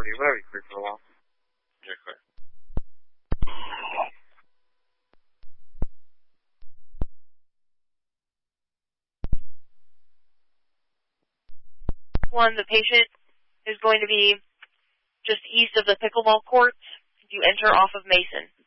you whatever you clear for a while. You're clear. The patient is going to be just east of the pickleball courts. You enter off of Mason.